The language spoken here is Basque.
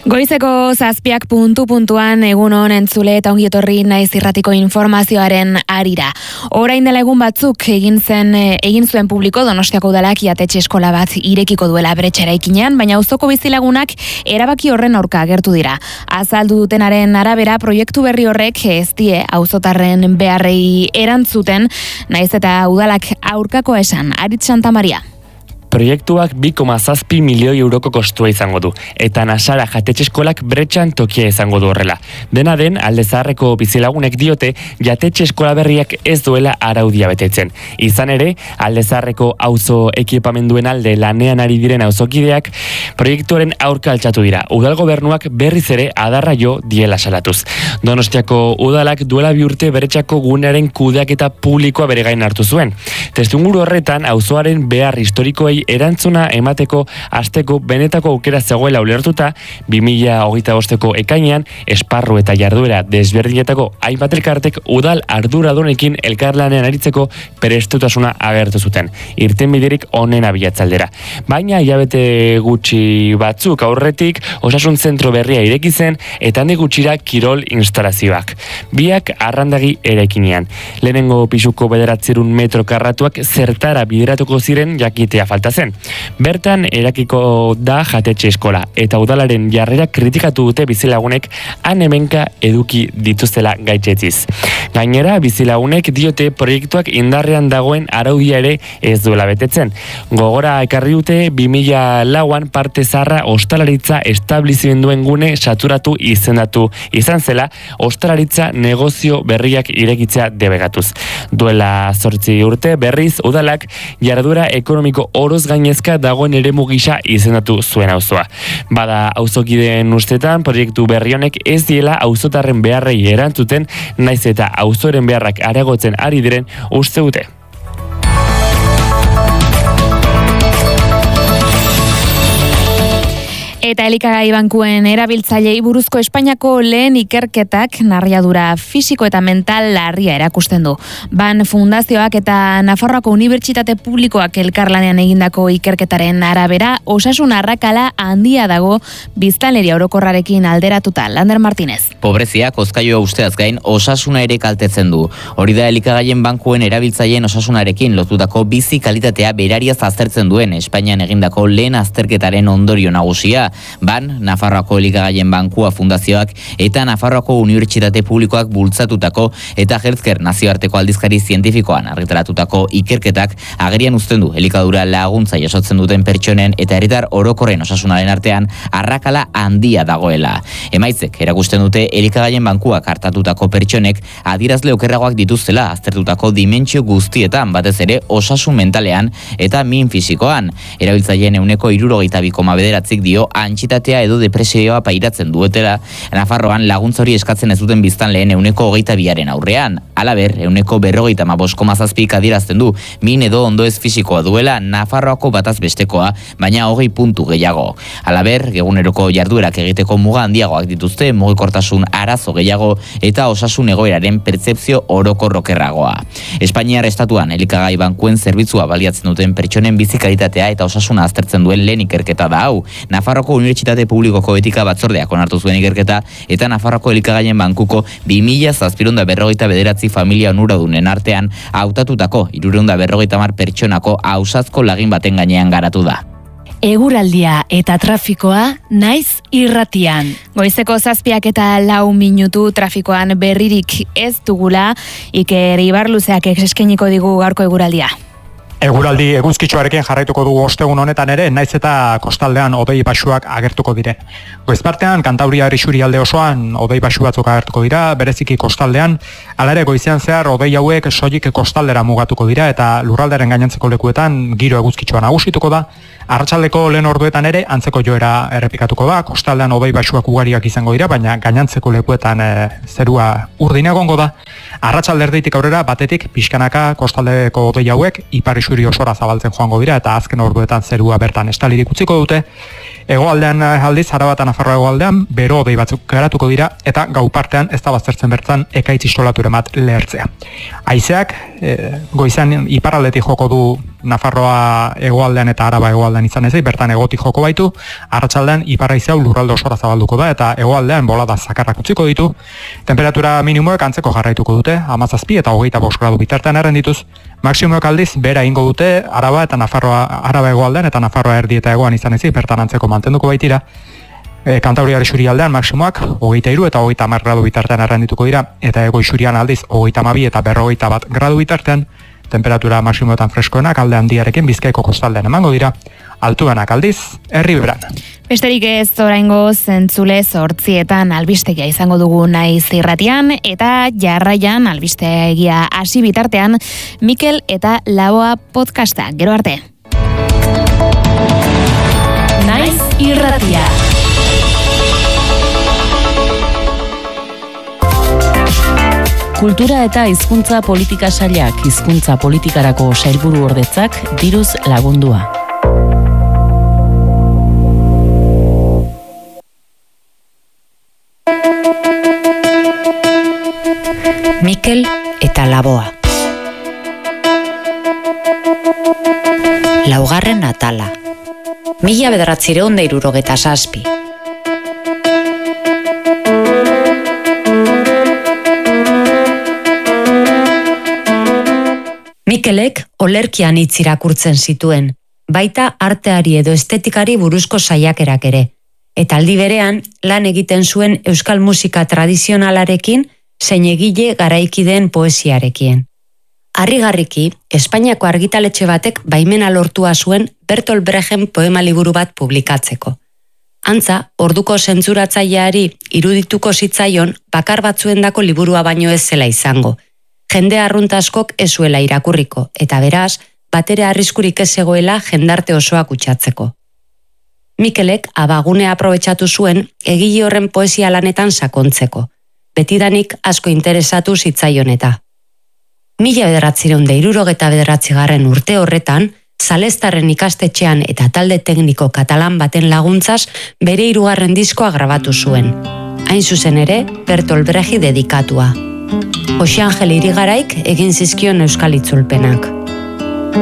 Goizeko 7 puntuan egun on entzule eta ongi etorri naiz irratiko informazioaren harira. Orain dela egun batzuk egin zuen publiko Donostiako udalak jatetxe eskola bat irekiko duela bretxa eraikinean, baina auzoko bizilagunak erabaki horren aurka agertu dira. Azaldu dutenaren arabera proiektu berri horrek ez die auzotarren beharrei erantzuten, naiz eta udalak aurkako esan. Aritz Santamaria. Proiektuak 2,7 milioi euroko kostua izango du, eta Nasara jatetxe eskolak bretxan tokia izango du horrela. Dena den, Alde Zaharreko bizilagunek diote, jatetxe eskola berriak ez duela araudia betetzen. Izan ere, Alde Zaharreko auzo ekipamenduen alde lanean ari diren auzokideak, proiektuaren aurka altxatu dira. Udal gobernuak berriz ere adarra jo diela salatuz. Donostiako udalak duela 2 urte bretxako gunearen kudeaketa publikoa bere gain hartu zuen. Testuinguru horretan, auzoaren behar historikoei erantzuna emateko hasteko benetako aukera zegoela ulertuta, 2025ko ekainean esparru eta jarduera desberdinetako hainbat elkartek udal arduradunekin elkarlanean aritzeko prestutasuna agertu zuten. Irtenbiderik onena bilatzaldera. Baina hilabete gutxi batzuk aurretik osasun zentro berria ireki zen eta handik gutxira kirol instalazioak. Biak arrandagi eraikinean. Lehenengo pisuko 900 metro karratuak zertara bideratuko ziren jakitea falta zen. Bertan erakiko da jatetxe eskola eta udalaren jarrera kritikatu dute bizilagunek hemenka eduki dituztela gaitzetziz. Gainera, bizilagunek diote proiektuak indarrean dagoen araudia ere ez duela betetzen. Gogora ekarri dute 2004an parte zaharra ostalaritza establizimenduen gune saturatu izendatu izan zela, ostalaritza negozio berriak irekitzea debegatuz. Duela 8 urte berriz udalak jarduera ekonomiko oroz gainezka dagoen eremu gisa izendatu zuen auzoa. Bada auzokideen ustetan proiektu berri honek ez diela auzotarren beharrei erantzuten, naiz eta auzoren beharrak areagotzen ari diren uste dute. Eta elikagai bankuen erabiltzailei buruzko Espainiako lehen ikerketak narriadura fisiko eta mental larria erakusten du. Ban Fundazioak eta Nafarroako Unibertsitate Publikoak elkarlanean egindako ikerketaren arabera, osasun arrakala handia dago biztanleria orokorrarekin alderatuta. Lander Martínez. Pobreziak hozkailua usteaz gain osasuna ere kaltetzen du. Hori da elikagaien bankuen erabiltzaileen osasunarekin lotutako bizi kalitatea berariaz aztertzen duen Espainian egindako lehen azterketaren ondorio nagusia. Ban, Nafarroako elikagaien bankua fundazioak eta Nafarroako Unibertsitate Publikoak bultzatutako eta Healthcare nazioarteko aldizkari zientifikoan argitaratutako ikerketak agerian uzten du elikadura laguntza jasotzen duten pertsonen eta herritar orokorren osasunaren artean arrakala handia dagoela. Emaitzek erakusten dute elikagaien bankuak hartatutako pertsonek adierazle okerragoak dituztela aztertutako dimentsio guztietan, batez ere osasun mentalean eta min fisikoan. Erabiltzaileen 62,9 dio antxitatea edo depresioa pairatzen duetela, Nafarroan laguntza hori eskatzen ez duten biztanleen 22% aurrean. Halaber, 45,7 adierazten du min edo ondoez fisikoa duela Nafarroako bataz bestekoa, baina 20 puntu gehiago. Halaber, eguneroko jarduerak egiteko muga handiagoak dituzte, mugikortasun arazo gehiago eta osasun egoeraren pertzepzio orokorrokerragoa. Espainiar estatuan elikagai bankuen zerbitzua baliatzen duten pertsonen bizi kalitatea eta osasuna aztertzen duen lehen ikerketa da hau. Nafarroako Unibertsitate Publikoko etika batzordeak onartu zuen ikerketa eta Nafarroako elikagaien bankuko 2749 familia onuradunen artean hautatutako 350 pertsonako ausazko lagin baten gainean garatu da. Eguraldia eta trafikoa naiz irratian. Goizeko 7 eta 4 minutu trafikoan berririk ez dugula, Iker Ibarluzeak eskainiko digu gaurko eguraldia. Eguraldi eguzkitsuarekin jarraituko dugu ostegun honetan ere, naiz eta kostaldean hodei baxuak agertuko diren. Goizpartean, Kantabriar isurialde osoan hodei baxu batzuk agertuko dira, bereziki kostaldean, hala ere goizean zehar hodei hauek soilik kostaldera mugatuko dira eta lurralderen gainontzeko lekuetan giro eguzkitsua nagusituko da. Arratsaldeko lehen orduetan ere antzeko joera errepikatuko da, kostaldean hodei baxuak ugariak izango dira, baina gainontzeko lekuetan zerua urdin egongo da. Arratsalde erdeitik aurrera batetik pixkanaka kostaldeko hodei hauek ipar isuri osora zabaltzen joango dira eta azken orduetan zerua bertan estalirik utziko dute. Hegoaldean aldiz, Araba eta Nafarroa hegoaldean bero hodei batzuk garatuko dira eta gau partean ez da baztertzen bertan ekaitz isolature bat lehertzea. Haizeak goizan iparraldetik joko du Nafarroa hegoaldean eta Araba hegoaldean izan ezik, bertan egotik joko baitu, arratsaldean ipar-haize hau lurralde osora zabalduko da eta hegoaldean bolada zakarrak utziko ditu. Temperatura minimoek antzeko jarraituko dute, 17 eta 25 gradu bitartean errendituz. Maximoek aldiz bera ingo dute Araba eta Araba hegoaldean eta Nafarroa erdi eta hegoan izan ezik, bertan antzeko mantenduko baitira. Kantauriar isurialdean maximoak 23 eta 30 gradu bitartean errendituko dira, eta hego isurian aldiz 32 eta 41 gradu bitartean. Temperatura maximoetan freskoenak alde handiarekin Bizkaiko kostaldean emango dira, altuenak aldiz Erriberan. Besterik ez oraingo zentzule 8etan albistegia izango dugu Naiz irratian, eta jarraian albistegia hasi bitartean Mikel eta Laboa podcasta. Gero arte. Naiz irratia. Kultura eta hizkuntza politika sailak hizkuntza politikarako sailburu ordetzak diruz lagundua. Mikel eta Laboa. Laugarren atala. 1967. Mikelek olerkian hitz irakurtzen zituen, baita arteari edo estetikari buruzko saiakerak ere, eta aldi berean lan egiten zuen euskal musika tradizionalarekin zein egile garaikideen poesiarekin. Harrigarriki, Espainiako argitaletxe batek baimena lortua zuen Bertolt Brechten poema liburu bat publikatzeko. Antza, orduko zentzuratzaileari irudituko zitzaion bakar batzuendako liburua baino ez zela izango. Jende arrunt askok ez zuela irakurriko, eta beraz, batere arriskurik ez zegoela jendarte osoa kutsatzeko. Mikelek abagunea aprobetxatu zuen egile horren poesia lanetan sakontzeko. Betidanik asko interesatu zitzaion eta. 1969 urte horretan, Salestarren ikastetxean eta talde tekniko katalan baten laguntzaz bere 3. diskoa grabatu zuen. Hain zuzen ere, Bertolt Brechti dedikatua. Jose Angel Irigaraik egin zizkion euskal itzulpenak.